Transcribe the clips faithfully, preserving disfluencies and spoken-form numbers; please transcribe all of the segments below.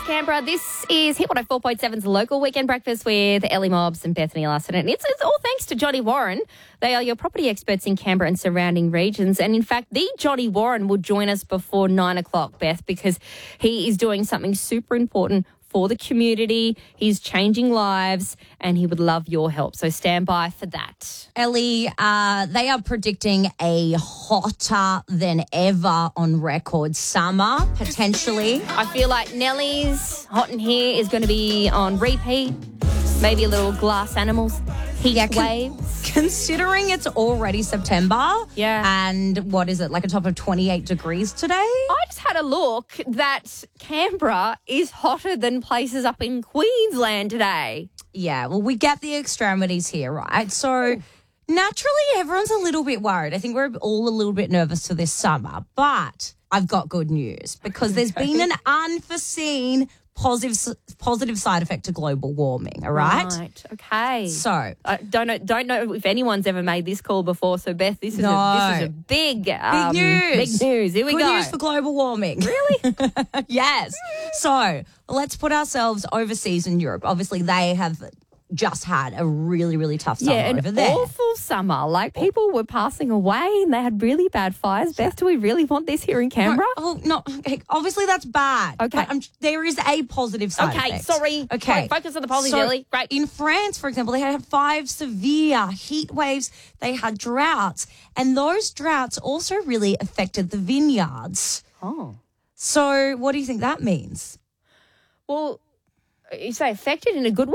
Canberra. This is Hit one oh four point seven's local weekend breakfast with Ellie Mobbs and Bethany Larson. And it's, it's all thanks to Johnny Warren. They are your property experts in Canberra and surrounding regions. And in fact, the Johnny Warren will join us before nine o'clock, Beth, because he is doing something super important for the community. He's changing lives and he would love your help. So stand by for that. Ellie, uh, they are predicting a hotter than ever on record summer, potentially. I feel like Nellie's Hot in Here is going to be on repeat. Maybe a little Glass Animals, Heat Yeah, con- Waves. Considering it's already September. Yeah. And what is it, like a top of twenty-eight degrees today? I just had a look that Canberra is hotter than places up in Queensland today. Yeah, well, we get the extremities here, right? So naturally, everyone's a little bit worried. I think we're all a little bit nervous for this summer, but I've got good news because there's been an unforeseen positive positive side effect to global warming, all right? Right, okay. So, I don't know, don't know if anyone's ever made this call before. So, Beth, this is, No. a, this is a big, um, big news. Big news. Here we good go. news for global warming. Really? Yes. So, let's put ourselves overseas in Europe. Obviously, they have just had a really, really tough summer Yeah, an over there. awful summer. Like, people were passing away and they had really bad fires. Beth, do we really want this here in Canberra? Oh, no. Okay, obviously, that's bad. Okay. But I'm, there is a positive side Okay, effect. sorry. Okay. Right, focus on the positive, So, Ellie. Great. In France, for example, they had five severe heat waves. They had droughts. And those droughts also really affected the vineyards. Oh. So what do you think that means? Well, you say affected in a good way?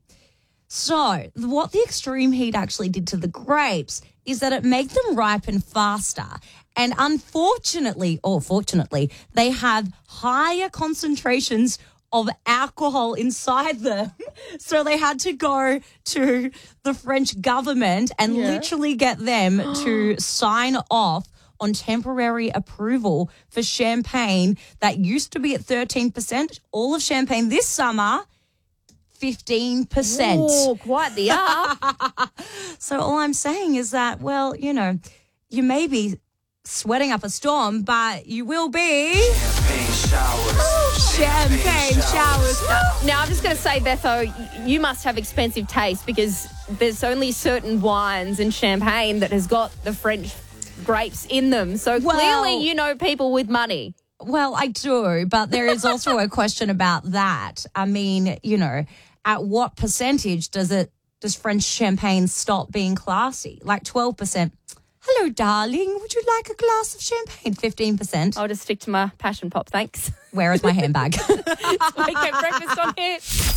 So what the extreme heat actually did to the grapes is that it made them ripen faster. And unfortunately, or fortunately, they have higher concentrations of alcohol inside them. So they had to go to the French government and Yeah. literally get them to sign off on temporary approval for champagne that used to be at thirteen percent. All of champagne this summer, fifteen percent. Oh, quite the up. So all I'm saying is that, well, you know, you may be sweating up a storm, but you will be Champagne showers. champagne showers. Now, I'm just going to say, Betho, y- you must have expensive taste because there's only certain wines and champagne that has got the French grapes in them. So Well- clearly you know people with money. Well, I do, but there is also a question about that. I mean, you know, at what percentage does it does French champagne stop being classy? Like twelve percent. Hello, darling. Would you like a glass of champagne? fifteen percent. I'll just stick to my passion pop, thanks. Where is my handbag? Weekend breakfast on here.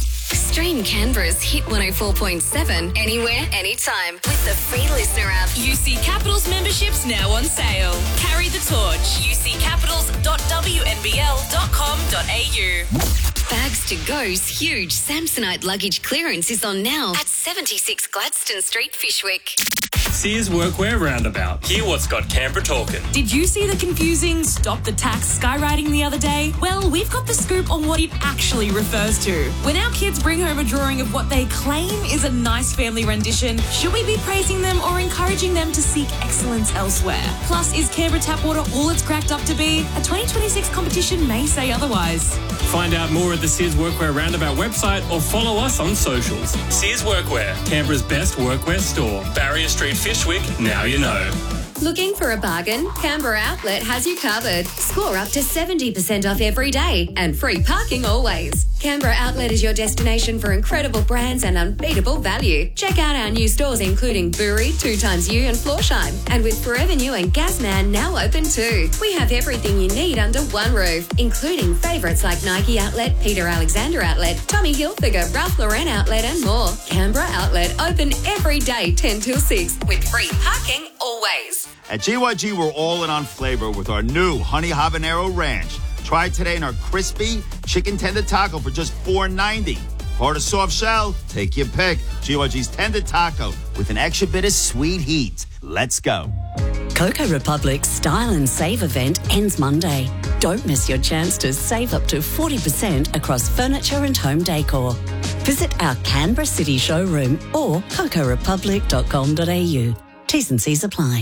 Stream Canberra's Hit one oh four point seven anywhere, anytime with the free listener app. U C Capitals memberships now on sale. Carry the torch. u c capitals dot w n b l dot com dot a u. Bags to Go's huge Samsonite luggage clearance is on now at seventy-six Gladstone Street, Fishwick. Sears Workwear Roundabout. Hear what's got Canberra talking. Did you see the confusing stop the tax skywriting the other day? Well, we've got the scoop on what it actually refers to. When our kids bring home a drawing of what they claim is a nice family rendition, should we be praising them or encouraging them to seek excellence elsewhere? Plus, is Canberra tap water all it's cracked up to be? A twenty twenty-six competition may say otherwise. Find out more at the Sears Workwear Roundabout website or follow us on socials. Sears Workwear, Canberra's best workwear store. Barrier Street, Fishwick, now you know. Looking for a bargain? Canberra Outlet has you covered. Score up to seventy percent off every day and free parking always. Canberra Outlet is your destination for incredible brands and unbeatable value. Check out our new stores including Buri, Two Times U and Florsheim. And with Forever New and Gasman now open too. We have everything you need under one roof, including favourites like Nike Outlet, Peter Alexander Outlet, Tommy Hilfiger, Ralph Lauren Outlet and more. Canberra Outlet open every day ten till six with free parking always. At G Y G, we're all in on flavor with our new Honey Habanero Ranch. Try it today in our crispy chicken tender taco for just four ninety. Hard or soft shell? Take your pick. G Y G's tender taco with an extra bit of sweet heat. Let's go. Cocoa Republic's Style and Save event ends Monday. Don't miss your chance to save up to forty percent across furniture and home decor. Visit our Canberra City showroom or cocoa republic dot com dot a u. T's and C's apply.